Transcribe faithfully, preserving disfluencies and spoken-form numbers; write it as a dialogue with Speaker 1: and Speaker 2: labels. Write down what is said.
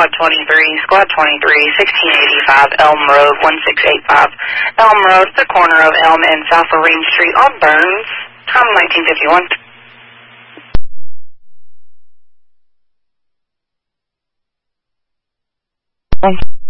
Speaker 1: Squad twenty-three, Squad twenty-three, sixteen eighty-five Elm Road, one six eight five Elm Road, the corner of Elm and South Lorraine Street on Burns, time nineteen fifty-one.